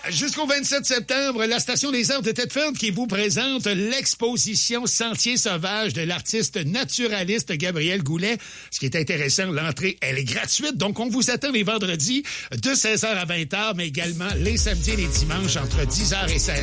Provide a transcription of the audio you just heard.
Jusqu'au 27 septembre, la Station des Arts de Thetford qui vous présente l'exposition Sentiers sauvages de l'artiste naturaliste Gabriel Goulet. Ce qui est intéressant, l'entrée, elle est gratuite. Donc, on vous attend les vendredis de 16h à 20h, mais également les samedis et les dimanches entre 10h et 16h.